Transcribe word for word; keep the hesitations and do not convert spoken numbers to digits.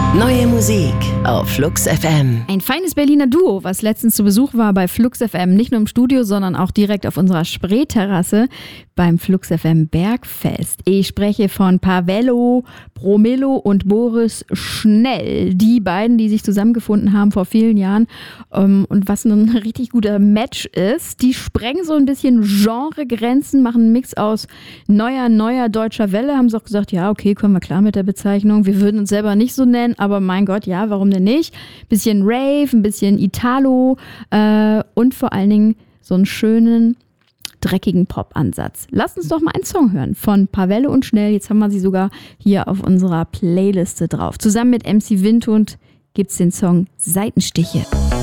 Neue Musik auf Flux F M. Ein feines Berliner Duo, was letztens zu Besuch war bei Flux F M. Nicht nur im Studio, sondern auch direkt auf unserer Spreeterrasse beim Flux F M Bergfest. Ich spreche von Pawello Bromillo und Boris Schnell. Die beiden, die sich zusammengefunden haben vor vielen Jahren. Und was ein richtig guter Match ist, die sprengen so ein bisschen Genregrenzen, machen einen Mix aus neuer, neuer deutscher Welle. Haben sie auch gesagt, ja, okay, kommen wir klar mit der Bezeichnung. Wir würden uns selber nicht so nennen, aber mein Gott, ja, warum denn nicht? Bisschen Rave, ein bisschen Italo äh, und vor allen Dingen so einen schönen, dreckigen Pop-Ansatz. Lasst uns doch mal einen Song hören von Pawello und Schnell. Jetzt haben wir sie sogar hier auf unserer Playliste drauf. Zusammen mit M C Windhund gibt's den Song Seitenstiche.